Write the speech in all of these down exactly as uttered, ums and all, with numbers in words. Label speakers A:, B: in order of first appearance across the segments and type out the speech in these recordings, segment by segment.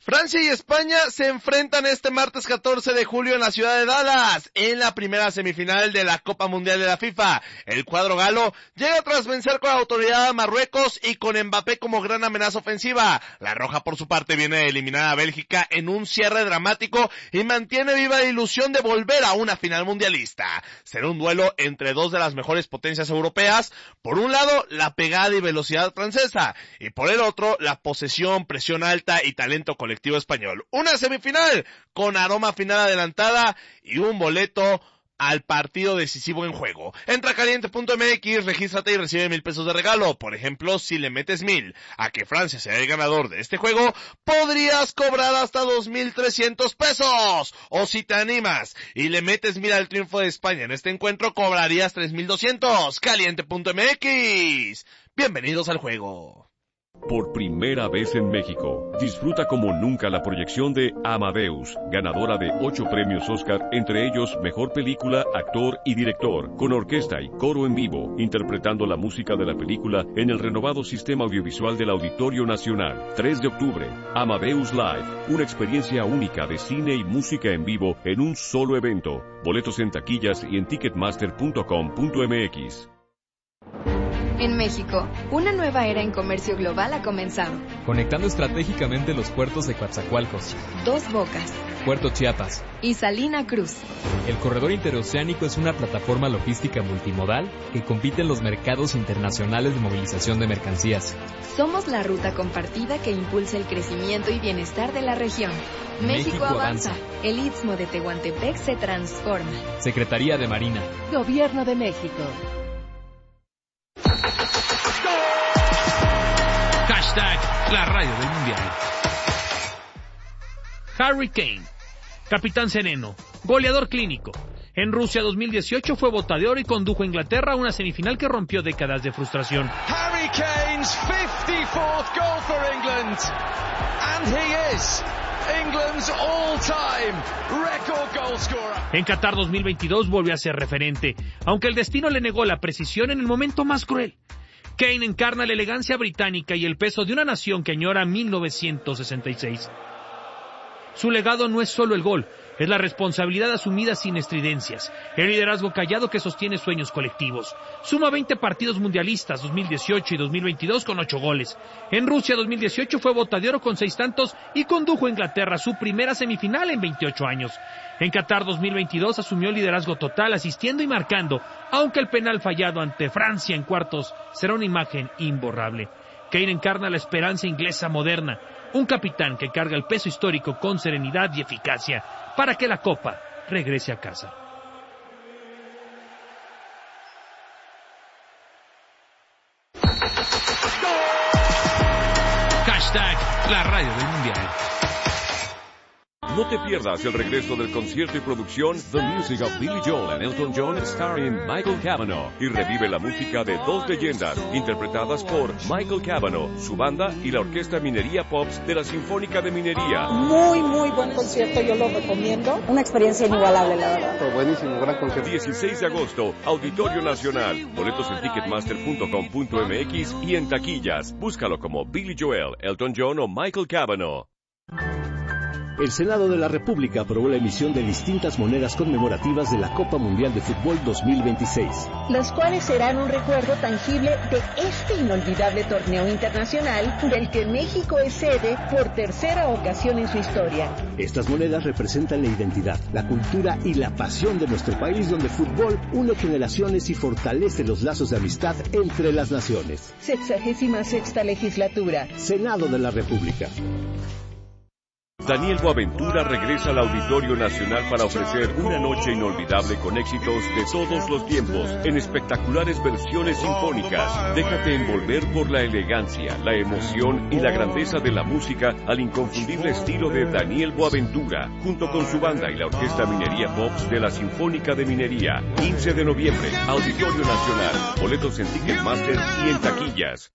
A: Francia y España se enfrentan este martes catorce de julio en la ciudad de Dallas, en la primera semifinal de la Copa Mundial de la FIFA. El cuadro galo llega tras vencer con autoridad a Marruecos y con Mbappé como gran amenaza ofensiva. La roja, por su parte, viene de eliminar a Bélgica en un cierre dramático y mantiene viva la ilusión de volver a una final mundialista. Será un duelo entre dos de las mejores potencias europeas. Por un lado, la pegada y velocidad francesa, y por el otro, la posesión, presión alta y talento colectivo español. Una semifinal con aroma final adelantada y un boleto al partido decisivo en juego. Entra a caliente punto m x, regístrate y recibe mil pesos de regalo. Por ejemplo, si le metes mil a que Francia sea el ganador de este juego, podrías cobrar hasta dos mil trescientos pesos. O si te animas y le metes mil al triunfo de España en este encuentro, cobrarías tres mil doscientos. caliente punto m x. Bienvenidos al juego.
B: Por primera vez en México, disfruta como nunca la proyección de Amadeus, ganadora de ocho premios Oscar, entre ellos Mejor Película, Actor y Director, con orquesta y coro en vivo, interpretando la música de la película en el renovado sistema audiovisual del Auditorio Nacional. tres de octubre, Amadeus Live, una experiencia única de cine y música en vivo en un solo evento. Boletos en taquillas y en ticketmaster punto com punto m x.
C: En México, una nueva era en comercio global ha comenzado.
D: Conectando estratégicamente los puertos de Coatzacoalcos,
C: Dos Bocas,
D: Puerto Chiapas
C: y Salina Cruz.
D: El corredor interoceánico es una plataforma logística multimodal que compite en los mercados internacionales de movilización de mercancías.
C: Somos la ruta compartida que impulsa el crecimiento y bienestar de la región. México,
D: México
C: avanza.
D: avanza.
C: El Istmo de Tehuantepec se transforma.
D: Secretaría de Marina.
E: Gobierno de México.
F: Hashtag la radio del mundial. Harry Kane, capitán sereno, goleador clínico. En Rusia dos mil dieciocho fue bota de oro y condujo a Inglaterra a una semifinal que rompió décadas de frustración.
G: Harry Kane's fifty-fourth goal for England, and he is England's all-time record goal scorer.
F: En Qatar dos mil veintidós volvió a ser referente, aunque el destino le negó la precisión en el momento más cruel. Kane encarna la elegancia británica y el peso de una nación que añora mil novecientos sesenta y seis. Su legado no es solo el gol, es la responsabilidad asumida sin estridencias, el liderazgo callado que sostiene sueños colectivos. Suma veinte partidos mundialistas, dos mil dieciocho y dos mil veintidós, con ocho goles. En Rusia dos mil dieciocho fue bota de oro con seis tantos y condujo a Inglaterra a su primera semifinal en veintiocho años. En Qatar dos mil veintidós asumió el liderazgo total, asistiendo y marcando, aunque el penal fallado ante Francia en cuartos será una imagen imborrable. Kane encarna la esperanza inglesa moderna, un capitán que carga el peso histórico con serenidad y eficacia para que la copa regrese a casa. Hashtag la radio del mundial.
B: No te pierdas el regreso del concierto y producción The Music of Billy Joel and Elton John starring Michael Cavanaugh, y revive la música de dos leyendas interpretadas por Michael Cavanaugh, su banda y la Orquesta Minería Pops de la Sinfónica de Minería.
H: Muy, muy buen concierto, yo lo recomiendo. Una experiencia inigualable, la verdad.
I: Fue buenísimo, gran concierto.
B: dieciséis de agosto, Auditorio Nacional. Boletos en ticketmaster punto com punto m x y en taquillas. Búscalo como Billy Joel, Elton John o Michael Cavanaugh.
J: El Senado de la República aprobó la emisión de distintas monedas conmemorativas de la Copa Mundial de Fútbol dos mil veintiséis.
E: Las cuales serán un recuerdo tangible de este inolvidable torneo internacional del que México es sede por tercera ocasión en su historia.
J: Estas monedas representan la identidad, la cultura y la pasión de nuestro país, donde el fútbol une generaciones y fortalece los lazos de amistad entre las naciones.
E: Sexagésima sexta legislatura.
J: Senado de la República.
B: Daniel Boaventura regresa al Auditorio Nacional para ofrecer una noche inolvidable con éxitos de todos los tiempos, en espectaculares versiones sinfónicas. Déjate envolver por la elegancia, la emoción y la grandeza de la música al inconfundible estilo de Daniel Boaventura, junto con su banda y la Orquesta Minería Pops de la Sinfónica de Minería. quince de noviembre, Auditorio Nacional. Boletos en Ticketmaster y en taquillas.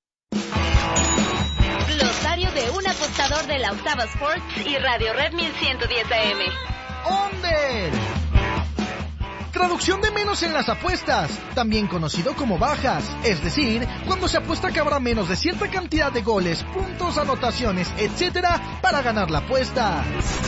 K: Glosario de un apostador de la Octava Sports y Radio Red mil ciento diez A M.
L: ¡Onder!
I: Traducción de menos en las apuestas, también conocido como bajas, es decir, cuando se apuesta que habrá menos de cierta cantidad de goles, puntos, anotaciones, etcétera, para ganar la apuesta.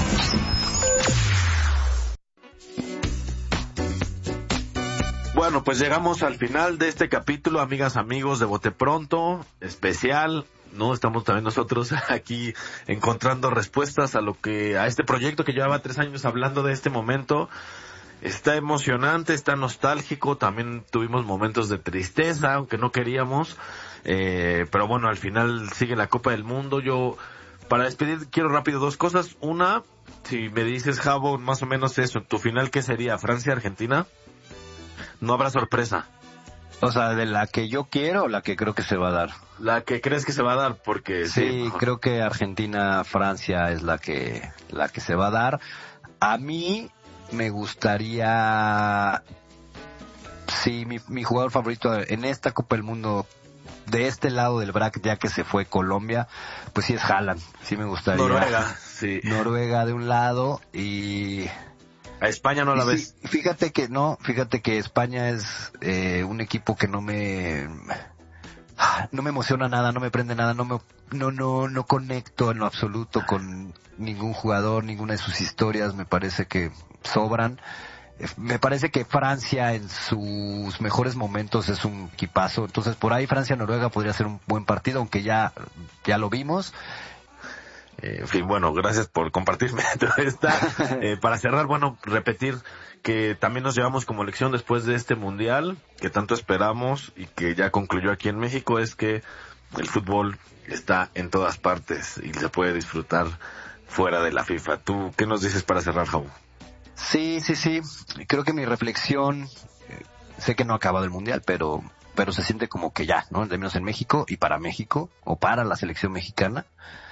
L: Bueno, pues llegamos al final de este capítulo, amigas, amigos de Bote Pronto, especial. No estamos también nosotros aquí encontrando respuestas a lo que, a este proyecto que llevaba tres años hablando de este momento. Está emocionante, está nostálgico, también tuvimos momentos de tristeza, aunque no queríamos, eh, pero bueno, al final sigue la Copa del Mundo. Yo, para despedir, quiero rápido dos cosas. Una, si me dices, Javo, más o menos eso, tu final, ¿qué sería? ¿Francia-Argentina? No habrá sorpresa.
M: O sea, de la que yo quiero o la que creo que se va a dar.
L: La que crees que se va a dar, porque
M: sí,
L: sí,
M: creo que Argentina-Francia es la que la que se va a dar. A mí me gustaría, sí, mi, mi jugador favorito en esta Copa del Mundo, de este lado del bracket, ya que se fue Colombia, pues sí es Haaland. Sí me gustaría.
L: Noruega, sí.
M: Noruega de un lado y...
L: A España no la
M: sí,
L: ves.
M: Fíjate que no, fíjate que España es eh, un equipo que no me no me emociona nada, no me prende nada, no me no no no conecto en lo absoluto con ningún jugador, ninguna de sus historias, me parece que sobran. Me parece que Francia en sus mejores momentos es un equipazo, entonces por ahí Francia-Noruega podría ser un buen partido, aunque ya ya lo vimos.
L: En fin, bueno, gracias por compartirme toda esta. Eh, para cerrar, bueno, repetir que también nos llevamos como lección después de este mundial, que tanto esperamos y que ya concluyó aquí en México, es que el fútbol está en todas partes y se puede disfrutar fuera de la FIFA. ¿Tú qué nos dices para cerrar, Javo?
M: Sí, sí, sí. Creo que mi reflexión, eh, sé que no ha acabado el mundial, pero pero se siente como que ya, ¿no? De menos en México y para México, o para la selección mexicana.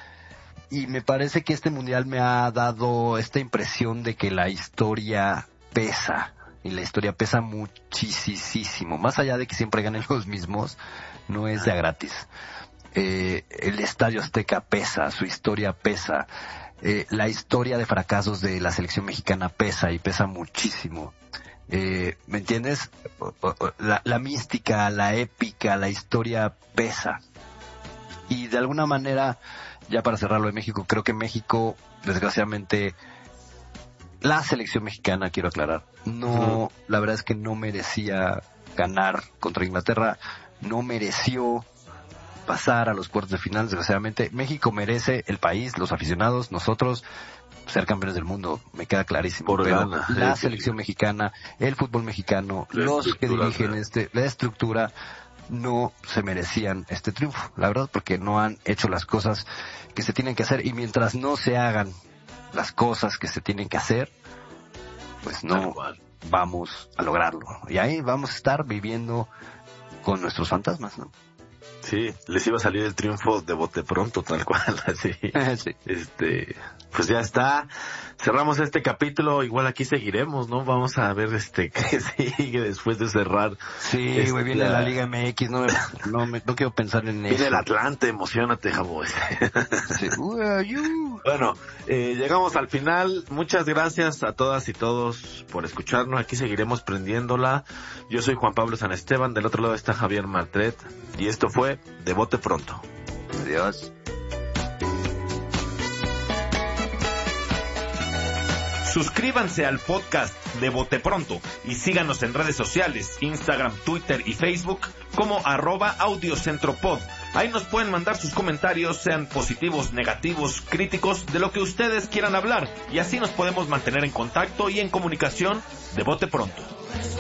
M: Y me parece que este mundial me ha dado esta impresión de que la historia pesa, y la historia pesa muchísimo, más allá de que siempre ganen los mismos, no es de a gratis. Eh, el Estadio Azteca pesa, su historia pesa, eh, la historia de fracasos de la selección mexicana pesa y pesa muchísimo. Eh, ¿me entiendes? La, la mística, la épica, la historia pesa. Y de alguna manera, ya para cerrar lo de México, creo que México, desgraciadamente, la selección mexicana, quiero aclarar, no, la verdad es que no merecía ganar contra Inglaterra, no mereció pasar a los cuartos de final, desgraciadamente. México merece, el país, los aficionados, nosotros, ser campeones del mundo, me queda clarísimo.
L: Por
M: pero
L: gana.
M: La selección mexicana, el fútbol mexicano, la los que dirigen este, la estructura, no se merecían este triunfo, la verdad, porque no han hecho las cosas que se tienen que hacer, y mientras no se hagan las cosas que se tienen que hacer, pues no vamos a lograrlo, y ahí vamos a estar viviendo con nuestros fantasmas, ¿no?
L: Sí, les iba a salir el triunfo de bote pronto, tal cual, así.
M: Sí.
L: Este, pues ya está. Cerramos este capítulo, igual aquí seguiremos, ¿no? Vamos a ver este qué sigue después de cerrar.
M: Sí,
L: este,
M: güey, viene la Liga M X, no, no, me, no quiero pensar en
L: viene
M: eso.
L: Viene el Atlante, emocionate, Jabo.
M: Sí.
L: Bueno, eh, llegamos al final. Muchas gracias a todas y todos por escucharnos. Aquí seguiremos prendiéndola. Yo soy Juan Pablo San Esteban, del otro lado está Javier Martret, y esto fue De Bote Pronto.
M: Adiós.
N: Suscríbanse al podcast de Bote Pronto y síganos en redes sociales, Instagram, Twitter y Facebook como arroba audiocentropod. Ahí nos pueden mandar sus comentarios, sean positivos, negativos, críticos, de lo que ustedes quieran hablar, y así nos podemos mantener en contacto y en comunicación. De Bote Pronto.